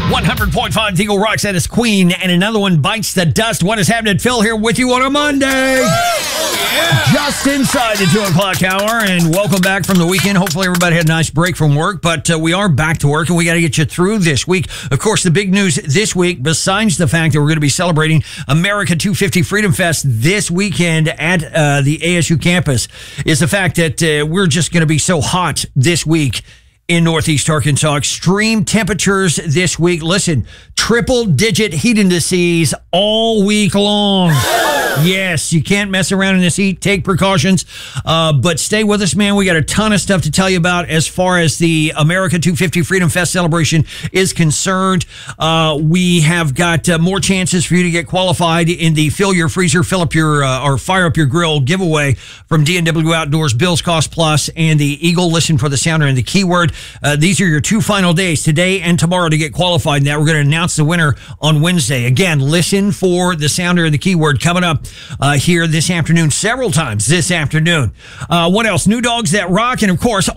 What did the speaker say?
100.5 Eagle Rocks at its Queen, and another one bites the dust. What is happening? Phil here with you on a Monday. Just inside the 2 o'clock hour, and welcome back from the weekend. Hopefully everybody had a nice break from work, but we are back to work, and we got to get you through this week. Of course, the big news this week, besides the fact that we're going to be celebrating America 250 Freedom Fest this weekend at the ASU campus, is the fact that we're just going to be so hot this week in Northeast Arkansas. Extreme temperatures this week. Listen, triple-digit heat indices all week long. Yes, you can't mess around in this heat. Take precautions, but stay with us, man. We got a ton of stuff to tell you about as far as the America 250 Freedom Fest celebration is concerned. We have got more chances for you to get qualified in the Fill Your Freezer, Fill Up Your, or Fire Up Your Grill giveaway from D&W Outdoors, Bill's Cost Plus, and the Eagle Listen for the Sounder and the Keyword. These are your 2 final days, today and tomorrow, to get qualified. Now we're going to announce the winner on Wednesday. Again, listen for the Sounder and the Keyword coming up here this afternoon, several times this afternoon. What else? New Dogs That Rock, and of course,